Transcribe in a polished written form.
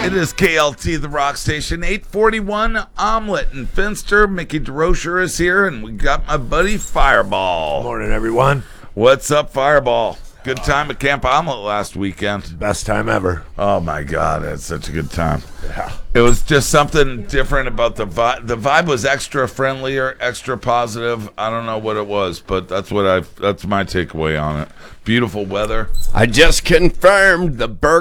It is KLT, the rock station, 841 Omelet in Finster. Mickey DeRocher is here, and we got my buddy Fireball. Morning, everyone. What's up, Fireball? Good time at Camp Omelet last weekend. Best time ever. Oh, my God, it's such a good time. Yeah. It was just something different about the vibe. The vibe was extra friendlier, extra positive. I don't know what it was, but that's my takeaway on it. Beautiful weather. I just confirmed the burger